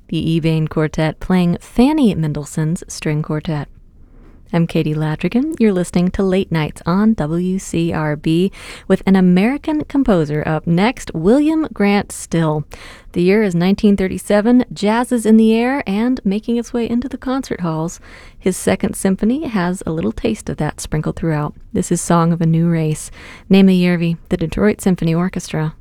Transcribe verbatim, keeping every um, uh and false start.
the Ebain Quartet playing Fanny Mendelssohn's String Quartet. I'm Katie Ladrigan. You're listening to Late Nights on W C R B with an American composer up next, William Grant Still. The year is nineteen thirty-seven, jazz is in the air and making its way into the concert halls. His second symphony has a little taste of that sprinkled throughout. This is Song of a New Race. Naima Järvi, the Detroit Symphony Orchestra.